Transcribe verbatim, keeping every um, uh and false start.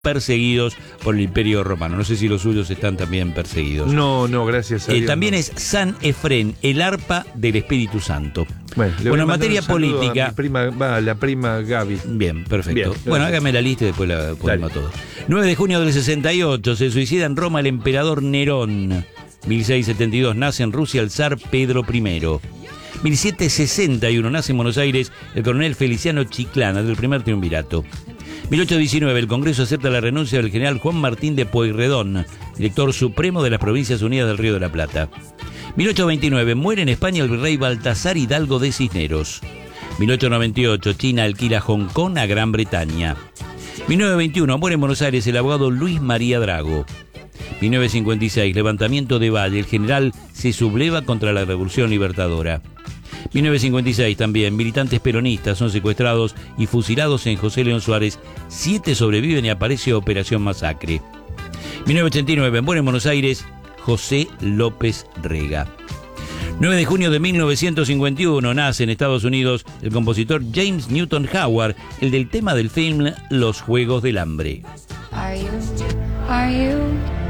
perseguidos por el Imperio Romano. No sé si los suyos están también perseguidos. No, no, gracias a Eh, Dios. también no. es San Efrén, el arpa del Espíritu Santo. Bueno, le voy Bueno, a en mandar materia un saludo política- a mi prima, va, la prima Gaby. Bien, perfecto. Bien, bueno, gracias. hágame la lista y después la ponemos todos. nueve de junio del sesenta y ocho se suicida en Roma el emperador Nerón. mil seiscientos setenta y dos nace en Rusia el zar Pedro primero. mil setecientos sesenta y uno nace en Buenos Aires el coronel Feliciano Chiclana del primer triunvirato. mil ochocientos diecinueve el Congreso acepta la renuncia del general Juan Martín de Pueyrredón, director supremo de las Provincias Unidas del Río de la Plata. mil ochocientos veintinueve muere en España el virrey Baltasar Hidalgo de Cisneros. mil ochocientos noventa y ocho China alquila Hong Kong a Gran Bretaña. mil novecientos veintiuno muere en Buenos Aires el abogado Luis María Drago. mil novecientos cincuenta y seis levantamiento de Valle, el general se subleva contra la Revolución Libertadora. mil novecientos cincuenta y seis también, militantes peronistas son secuestrados y fusilados en José León Suárez. Siete sobreviven y aparece Operación Masacre. mil novecientos ochenta y nueve, muere en Buenos Aires José López Rega. nueve de junio de mil novecientos cincuenta y uno nace en Estados Unidos el compositor James Newton Howard, el del tema del film Los Juegos del Hambre. Are you, are you